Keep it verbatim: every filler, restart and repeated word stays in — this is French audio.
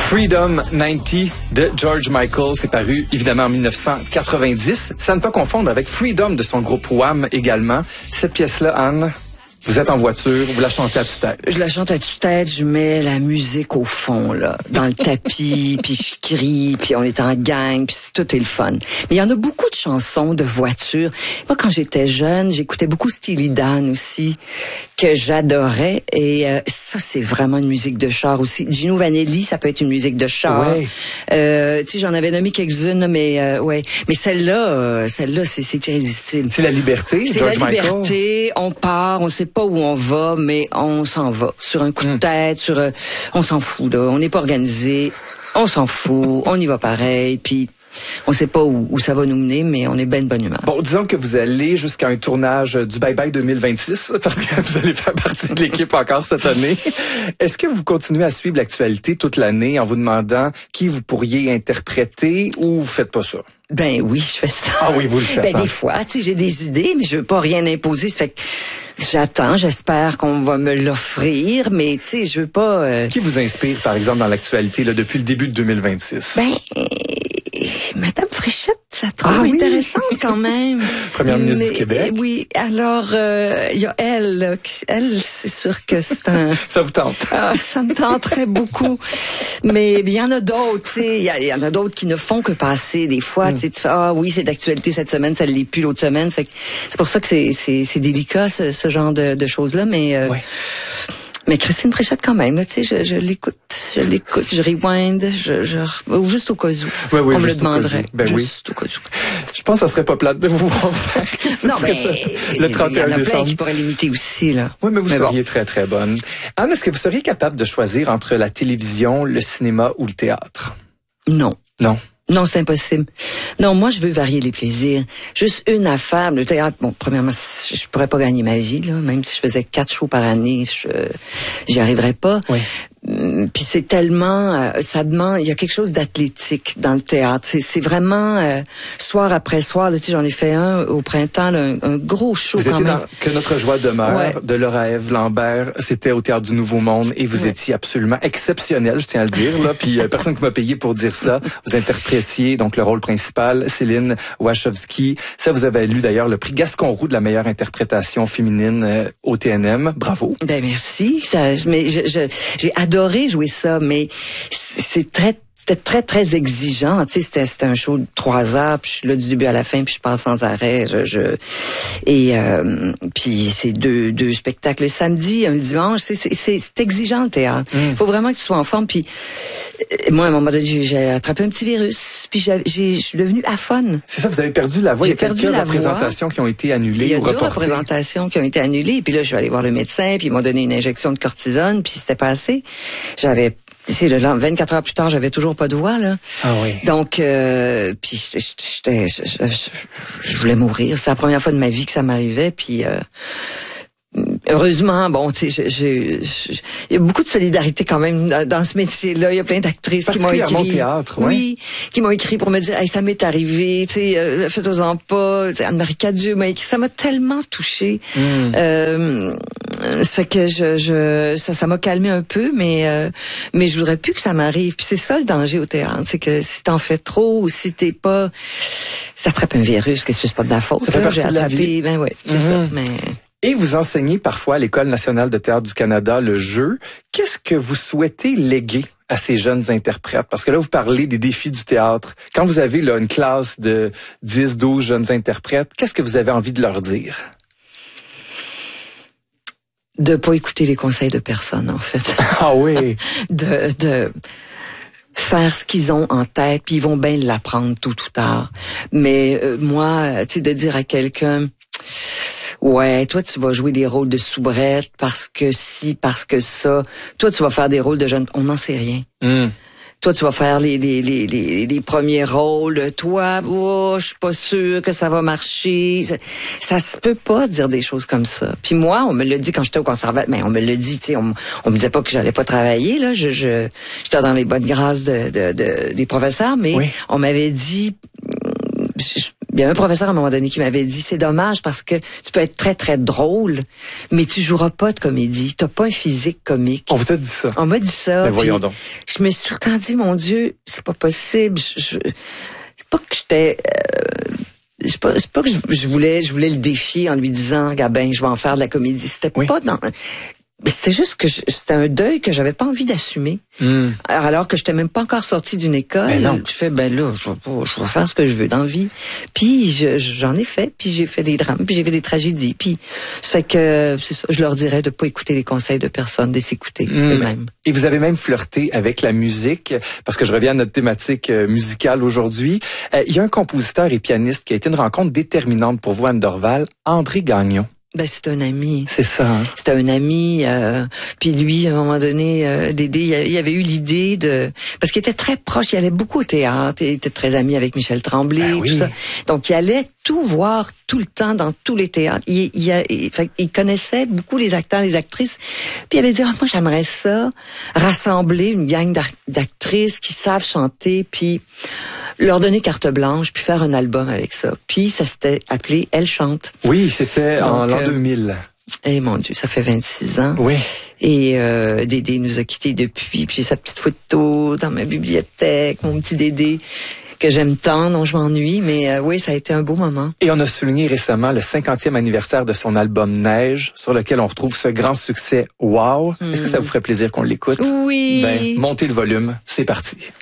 Freedom quatre-vingt-dix de George Michael, c'est paru évidemment en dix-neuf cent quatre-vingt-dix. Ça ne pas confondre avec Freedom de son groupe Wham également. Cette pièce-là, Anne, vous êtes en voiture, vous la chantez à tue-tête. Je la chante à tue-tête, je mets la musique au fond, là, dans le tapis, puis je crie, puis on est en gang, puis tout est le fun. Mais il y en a beaucoup de chansons de voiture. Moi, quand j'étais jeune, j'écoutais beaucoup Steely Dan aussi, que j'adorais, et euh, ça, c'est vraiment une musique de char aussi. Gino Vanelli, ça peut être une musique de char. Ouais. Euh, tu sais, j'en avais nommé quelques-unes, mais euh, ouais. Mais celle-là, euh, celle-là, c'est, c'est irrésistible. C'est la liberté, C'est George la Michael. liberté, on part, on sait pas où on va, mais on s'en va. Sur un coup de tête, sur euh, on s'en fout, là. On n'est pas organisé, on s'en fout, on y va pareil, puis on sait pas où, où ça va nous mener, mais on est ben de bonne humeur. Bon, disons que vous allez jusqu'à un tournage du Bye Bye deux mille vingt-six, parce que vous allez faire partie de l'équipe encore cette année. Est-ce que vous continuez à suivre l'actualité toute l'année en vous demandant qui vous pourriez interpréter, ou vous faites pas ça? Ben oui, je fais ça. Ah oui, vous le faites. Ben hein? des fois, tu sais, j'ai des idées, mais je veux pas rien imposer. Ça fait que j'attends, j'espère qu'on va me l'offrir, mais tu sais, je veux pas... Euh... Qui vous inspire, par exemple, dans l'actualité là, depuis le début de deux mille vingt-six? Ben, euh, Madame Fréchette, je la trouve Ah oui? intéressante quand même. Première ministre mais, du Québec. Oui, alors, il euh, y a elle, là, qui, elle, c'est sûr que c'est un... Ça vous tente? Ah, ça me tenterait beaucoup. Mais il y en a d'autres, tu sais, il y, y en a d'autres qui ne font que passer des fois. Mm. Tu sais, tu fais, ah oui, c'est d'actualité cette semaine, ça ne l'est plus l'autre semaine. Ça fait que c'est pour ça que c'est, c'est, c'est délicat, ce, ce genre de, de choses-là, mais... Euh, ouais. Mais Christine Fréchette quand même, tu sais, je, je l'écoute, je l'écoute, je rewind, je, je, ou juste au cas où. Oui, oui, on me le juste au cas où. demanderait. Ben juste oui. au cas où. Je pense que ça serait pas plate de vous voir faire Christine Non, mais Fréchette le trente et un il y en a plein décembre. qui pourraient l'imiter aussi, là. Oui, mais vous mais seriez bon. très, très bonne. Anne, est-ce que vous seriez capable de choisir entre la télévision, le cinéma ou le théâtre? Non. Non. Non, c'est impossible. Non, moi, je veux varier les plaisirs. Juste une affaire. Le théâtre, bon, premièrement, je pourrais pas gagner ma vie, là. Même si je faisais quatre shows par année, je, j'y arriverais pas. Oui. Puis c'est tellement, euh, ça demande, il y a quelque chose d'athlétique dans le théâtre. C'est, c'est vraiment euh, soir après soir. Là, tu sais, j'en ai fait un au printemps, là, un, un gros show vous quand étiez même. Dans Que notre joie demeure ouais. de Laura Ève Lambert. C'était au Théâtre du Nouveau Monde et vous ouais. étiez absolument exceptionnel, je tiens à le dire. Là, puis euh, personne qui m'a payé pour dire ça. Vous interprétiez donc le rôle principal, Céline Wachowski. Ça, vous avez lu d'ailleurs le prix Gaston-Roux de la meilleure interprétation féminine euh, au T N M. Bravo. Ben merci. Ça, mais je, je, j'ai adoré jouer ça, mais c'est très c'était très, très exigeant. Tu sais, c'était, c'était un show de trois heures, puis je suis là du début à la fin, puis je parle sans arrêt. Je, je... Et euh, puis c'est deux, deux spectacles le samedi, un le dimanche. C'est, c'est, c'est, c'est exigeant, le théâtre. Il mm. faut vraiment que tu sois en forme. Puis moi, à un moment donné, j'ai, j'ai attrapé un petit virus, puis j'ai, j'ai, je suis devenue aphone. C'est ça, vous avez perdu la voix. J'ai Il y a perdu quelques la représentations voix. qui ont été annulées Il y a ou deux reportées. représentations qui ont été annulées. Puis là, je suis allée voir le médecin, puis ils m'ont donné une injection de cortisone, puis c'était pas assez. J'avais C'est le vingt-quatre heures plus tard, j'avais toujours pas de voix, là. Ah oui. Donc, euh, puis j'étais, je, je, je, je voulais mourir. C'est la première fois de ma vie que ça m'arrivait, puis euh, heureusement, bon, tu sais, il y a beaucoup de solidarité quand même dans, dans ce métier-là. Il y a plein d'actrices qui m'ont écrit. Au théâtre, ouais. Oui, qui m'ont écrit pour me dire, hey, ça m'est arrivé, tu sais, euh, faites-en pas. T'sais, Anne-Marie Cadieux m'a écrit, ça m'a tellement touchée. Mm. Euh, ça fait que je, je, ça, ça m'a calmé un peu, mais, euh, mais je voudrais plus que ça m'arrive. Puis c'est ça le danger au théâtre, c'est que si t'en fais trop ou si t'es pas, ça attrape un virus, qu'est-ce que c'est pas de la faute. Ça fait partie j'ai de la attrapé, vie. Ben ouais, c'est mm-hmm. ça. Mais Et vous enseignez parfois à l'École nationale de théâtre du Canada le jeu. Qu'est-ce que vous souhaitez léguer à ces jeunes interprètes? Parce que là, vous parlez des défis du théâtre. Quand vous avez là une classe de dix, douze jeunes interprètes, qu'est-ce que vous avez envie de leur dire? De pas écouter les conseils de personne, en fait. Ah oui? de, de faire ce qu'ils ont en tête, puis ils vont bien l'apprendre tôt ou tard. Mais euh, moi, tu sais, de dire à quelqu'un... Ouais, toi, tu vas jouer des rôles de soubrette parce que si, parce que ça. Toi, tu vas faire des rôles de jeunes. On n'en sait rien. Mm. Toi, tu vas faire les, les, les, les, les premiers rôles. Toi, oh, je suis pas sûre que ça va marcher. Ça, ça se peut pas dire des choses comme ça. Puis moi, on me l'a dit quand j'étais au conservatoire. Mais on me l'a dit, tu sais, on, on me disait pas que j'allais pas travailler, là. Je, je, j'étais dans les bonnes grâces de, de, de, des professeurs, mais oui. on m'avait dit, je, il y a un professeur à un moment donné qui m'avait dit, c'est dommage parce que tu peux être très, très drôle, mais tu joueras pas de comédie. T'as pas un physique comique. On vous a dit ça? On m'a dit ça. Ben voyons donc. Je me suis tout le temps dit, mon Dieu, c'est pas possible. Je, je, c'est pas que j'étais... Euh, c'est pas, c'est pas que je, je voulais je voulais le défier en lui disant, Gabin, je vais en faire de la comédie. C'était oui. pas dans... Mais c'était juste que je, c'était un deuil que j'avais pas envie d'assumer. Mm. Alors, alors que j'étais même pas encore sortie d'une école, ben je fais ben là, je vais, pas, je vais faire ce que je veux dans la vie. Puis je, j'en ai fait, puis j'ai fait des drames, puis j'ai fait des tragédies. Puis ça fait que c'est ça, je leur dirais de pas écouter les conseils de personne, de s'écouter mm. eux-mêmes. Et vous avez même flirté avec la musique, parce que je reviens à notre thématique musicale aujourd'hui. Euh, il y a un compositeur et pianiste qui a été une rencontre déterminante pour vous, Anne Dorval, André Gagnon. Ben c'est un ami. C'est ça. Hein? C'était un ami. Euh, puis lui, à un moment donné, euh, Dédé, il avait eu l'idée de, parce qu'il était très proche, il allait beaucoup au théâtre, il était très ami avec Michel Tremblay, ben oui. tout ça. Donc il allait tout voir tout le temps dans tous les théâtres. Il, il, il, il, fait, il connaissait beaucoup les acteurs, les actrices. Puis il avait dit, oh, moi j'aimerais ça, rassembler une gang d'actrices qui savent chanter, puis leur donner carte blanche, puis faire un album avec ça. Puis ça s'était appelé Elle chante. Oui, c'était Donc, en l'an euh, deux mille. Eh mon Dieu, ça fait vingt-six ans. Oui. Et euh, Dédé nous a quittés depuis. Puis j'ai sa petite photo dans ma bibliothèque, mon petit Dédé que j'aime tant, dont je m'ennuie, mais euh, oui, ça a été un beau moment. Et on a souligné récemment le cinquantième anniversaire de son album Neige, sur lequel on retrouve ce grand succès Wow. Mm. Est-ce que ça vous ferait plaisir qu'on l'écoute? Oui. Ben, montez le volume, c'est parti.